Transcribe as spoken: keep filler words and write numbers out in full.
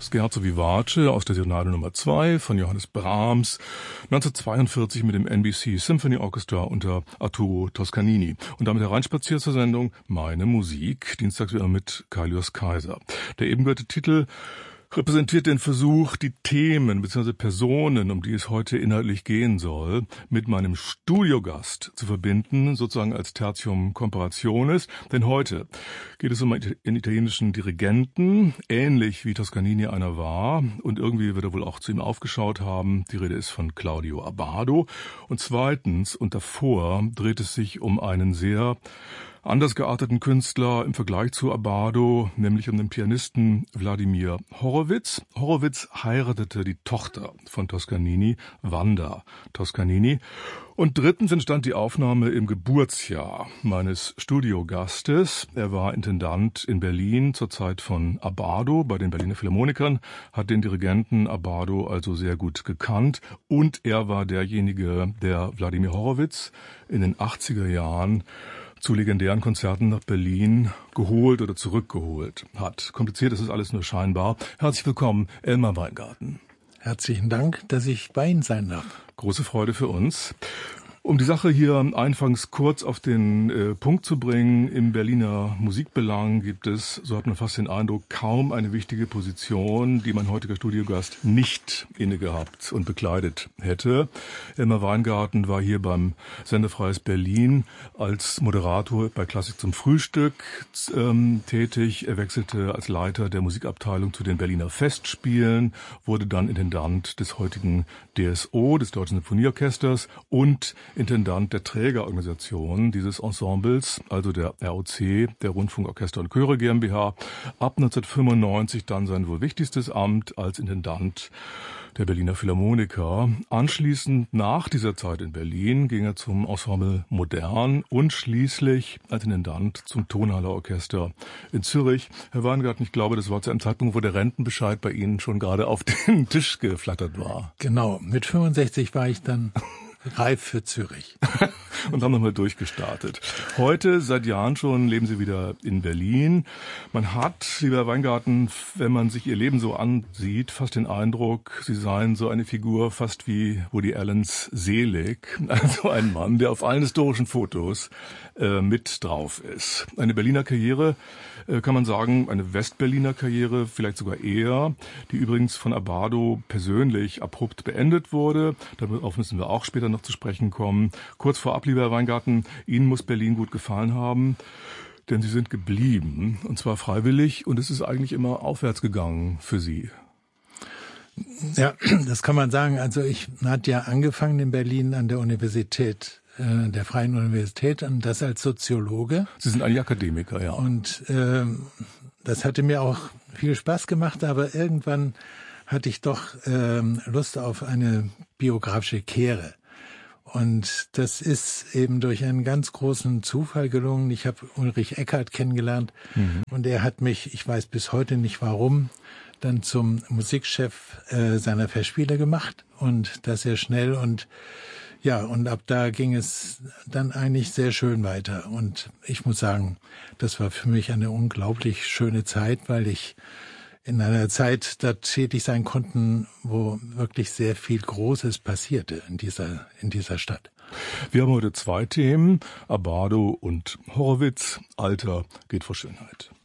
Scherzo vivace aus der Sonate Nummer zwei von Johannes Brahms, neunzehnhundertzweiundvierzig mit dem N B C Symphony Orchestra unter Arturo Toscanini. Und damit hereinspaziert zur Sendung Meine Musik, dienstags wieder mit Kaius Kaiser. Der eben gehörte Titel repräsentiert den Versuch, die Themen bzw. Personen, um die es heute inhaltlich gehen soll, mit meinem Studiogast zu verbinden, sozusagen als Tertium Comparationis. Denn heute geht es um einen italienischen Dirigenten, ähnlich wie Toscanini einer war. Und irgendwie wird er wohl auch zu ihm aufgeschaut haben. Die Rede ist von Claudio Abbado. Und zweitens und davor dreht es sich um einen sehr anders gearteten Künstler im Vergleich zu Abbado, nämlich um den Pianisten Wladimir Horowitz. Horowitz heiratete die Tochter von Toscanini, Wanda Toscanini. Und drittens entstand die Aufnahme im Geburtsjahr meines Studiogastes. Er war Intendant in Berlin zur Zeit von Abbado bei den Berliner Philharmonikern, hat den Dirigenten Abbado also sehr gut gekannt. Und er war derjenige, der Wladimir Horowitz in den achtziger Jahren zu legendären Konzerten nach Berlin geholt oder zurückgeholt hat. Kompliziert ist es alles nur scheinbar. Herzlich willkommen, Elmar Weingarten. Herzlichen Dank, dass ich bei Ihnen sein darf. Große Freude für uns. Um die Sache hier anfangs kurz auf den äh, Punkt zu bringen, im Berliner Musikbelang gibt es, so hat man fast den Eindruck, kaum eine wichtige Position, die mein heutiger Studiogast nicht inne gehabt und bekleidet hätte. Elmar Weingarten war hier beim Sendefreies Berlin als Moderator bei Klassik zum Frühstück ähm, tätig. Er wechselte als Leiter der Musikabteilung zu den Berliner Festspielen, wurde dann Intendant des heutigen D S O, des Deutschen Sinfonieorchesters, und Intendant der Trägerorganisation dieses Ensembles, also der R O C, der Rundfunkorchester und Chöre GmbH. Ab neunzehnhundertfünfundneunzig dann sein wohl wichtigstes Amt als Intendant der Berliner Philharmoniker. Anschließend, nach dieser Zeit in Berlin, ging er zum Ensemble Modern und schließlich als Intendant zum Tonhaller Orchester in Zürich. Herr Weingarten, ich glaube, das war zu einem Zeitpunkt, wo der Rentenbescheid bei Ihnen schon gerade auf den Tisch geflattert war. Genau, mit fünfundsechzig war ich dann reif für Zürich. Und haben nochmal durchgestartet. Heute, seit Jahren schon, leben Sie wieder in Berlin. Man hat, lieber Weingarten, wenn man sich Ihr Leben so ansieht, fast den Eindruck, Sie seien so eine Figur fast wie Woody Allens Selig. Also ein Mann, der auf allen historischen Fotos äh, mit drauf ist. Eine Berliner Karriere, äh, kann man sagen, eine Westberliner Karriere, vielleicht sogar eher, die übrigens von Abbado persönlich abrupt beendet wurde. Darauf müssen wir auch später noch zu sprechen kommen. Kurz vorab, lieber Herr Weingarten, Ihnen muss Berlin gut gefallen haben, denn Sie sind geblieben, und zwar freiwillig, und es ist eigentlich immer aufwärts gegangen für Sie. Ja, das kann man sagen. Also ich hatte ja angefangen in Berlin an der Universität, äh, der Freien Universität, und das als Soziologe. Sie sind eigentlich Akademiker, ja. Und äh, das hatte mir auch viel Spaß gemacht, aber irgendwann hatte ich doch äh, Lust auf eine biografische Kehre. Und das ist eben durch einen ganz großen Zufall gelungen. Ich habe Ulrich Eckhardt kennengelernt, mhm. und er hat mich, ich weiß bis heute nicht warum, dann zum Musikchef äh, seiner Festspiele gemacht, und das sehr schnell. Und ja, und ab da ging es dann eigentlich sehr schön weiter. Und ich muss sagen, das war für mich eine unglaublich schöne Zeit, weil ich in einer Zeit da tätig sein konnten, wo wirklich sehr viel Großes passierte in dieser, in dieser Stadt. Wir haben heute zwei Themen, Abbado und Horowitz. Alter geht vor Schönheit.